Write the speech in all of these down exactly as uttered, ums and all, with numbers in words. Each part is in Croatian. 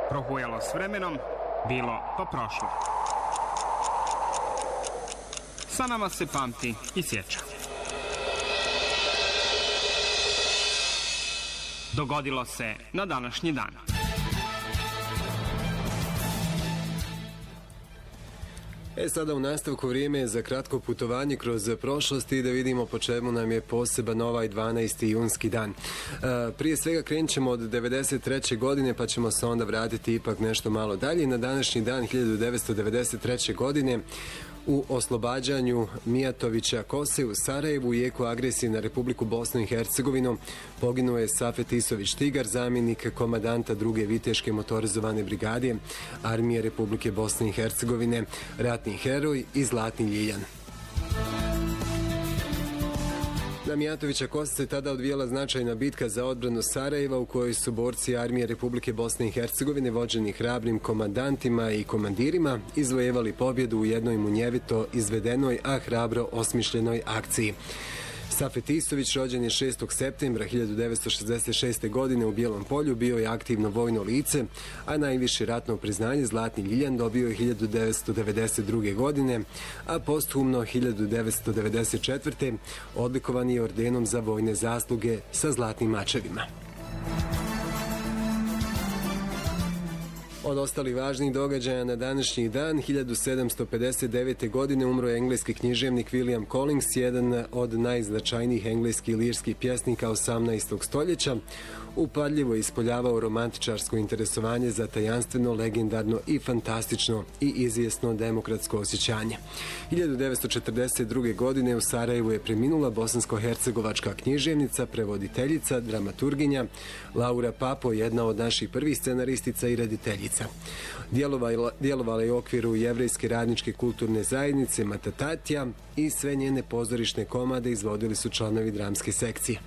Prohujalo s vremenom, bilo pa prošlo. Sa nama se pamti i sjeća. Dogodilo se na današnji dan. E sada u nastavku vrijeme za kratko putovanje kroz prošlost i da vidimo po čemu nam je poseban ovaj dvanaesti junski dan. E, prije svega krenut ćemo od devedeset treće godine pa ćemo se onda vratiti ipak nešto malo dalje. Na današnji dan hiljadu devetsto devedeset treće godine u oslobađanju Mijatovića Kose u Sarajevu u jeku agresije na Republiku Bosnu i Hercegovinu poginuo je Safet Isović Tigar, zamjenik komadanta druge viteške motorizovane brigade Armije Republike Bosne i Hercegovine, ratni heroj i zlatni ljiljan. Na Mijatovića Kosa se tada odvijala značajna bitka za odbranu Sarajeva u kojoj su borci Armije Republike Bosne i Hercegovine vođeni hrabrim komandantima i komandirima izvojevali pobjedu u jednoj munjevito izvedenoj, a hrabro osmišljenoj akciji. Safet Isović, rođen je šestog septembra hiljadu devetsto šezdeset šeste. godine u Bijelom Polju, bio je aktivno vojno lice, a najviše ratno priznanje Zlatni ljiljan dobio je hiljadu devetsto devedeset druge. godine, a posthumno hiljadu devetsto devedeset četvrte. odlikovan je ordenom za vojne zasluge sa zlatnim mačevima. Od ostalih važnih događaja na današnji dan, hiljadu sedamsto pedeset devete. godine umro je engleski književnik William Collins, jedan od najznačajnijih engleskih lirskih pjesnika osamnaestog. stoljeća. Upadljivo je ispoljavao romantičarsko interesovanje za tajanstveno, legendarno i fantastično i izvjesno demokratsko osjećanje. hiljadu devetsto četrdeset druge. godine u Sarajevu je preminula bosansko-hercegovačka književnica, prevoditeljica, dramaturginja Laura Papo, jedna od naših prvih scenaristica i rediteljica. Djelovala, djelovala je u okviru Jevrejske radničke kulturne zajednice Matatatja i sve njene pozorišne komade izvodili su članovi dramske sekcije.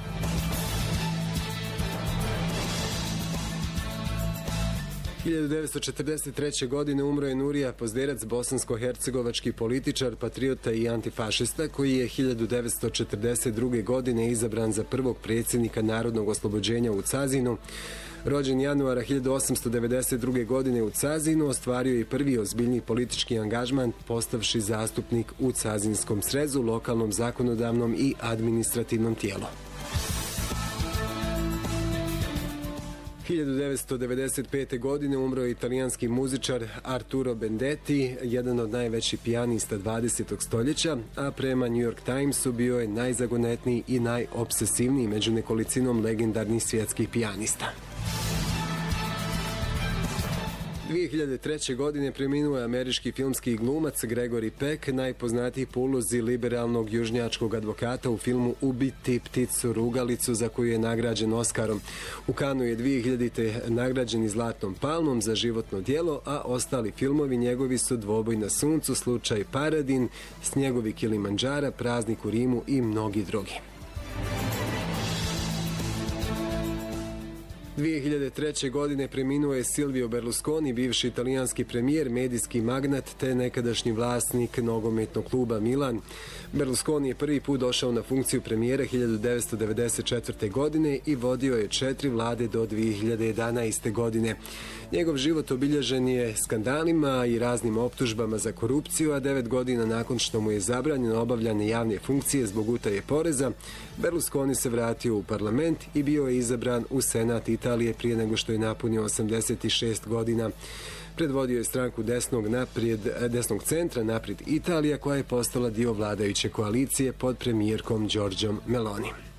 hiljadu devetsto četrdeset treće. godine umro je Nurija Pozderac, bosansko-hercegovački političar, patriota i antifašista, koji je hiljadu devetsto četrdeset druge. godine izabran za prvog predsjednika Narodnog oslobođenja u Cazinu. Rođen januara hiljadu osamsto devedeset druge. godine u Cazinu, ostvario je prvi ozbiljni politički angažman postavši zastupnik u Cazinskom srezu, lokalnom zakonodavnom i administrativnom tijelu. hiljadu devetsto devedeset pete. godine umro je italijanski muzičar Arturo Bendetti, jedan od najvećih pijanista dvadesetog. stoljeća, a prema New York Timesu bio je najzagonetniji i najobsesivniji među nekolicinom legendarnih svjetskih pijanista. dvije hiljade treće. godine preminuo je američki filmski glumac Gregory Peck, najpoznatiji po ulozi liberalnog južnjačkog advokata u filmu Ubiti pticu rugalicu, za koju je nagrađen Oskarom. U Kanu je dvije hiljadite. nagrađen i Zlatnom palmom za životno djelo, a ostali filmovi njegovi su Dvoboj na suncu, Slučaj Paradin, Snjegovi Kilimandžara, Praznik u Rimu i mnogi drugi. dvije hiljade treće. godine preminuo je Silvio Berlusconi, bivši italijanski premijer, medijski magnat te nekadašnji vlasnik nogometnog kluba Milan. Berlusconi je prvi put došao na funkciju premijera hiljadu devetsto devedeset četvrte. godine i vodio je četiri vlade do dvije hiljade jedanaeste. godine. Njegov život obilježen je skandalima i raznim optužbama za korupciju, a devet godina nakon što mu je zabranjeno obavljanje javne funkcije zbog utaje poreza, Berlusconi se vratio u parlament i bio je izabran u Senat Italije prije nego što je napunio osamdeset šest godina. Predvodio je stranku desnog, naprijed, desnog centra Naprijed Italija, koja je postala dio vladajuće koalicije pod premijerkom Giorgiom Meloni.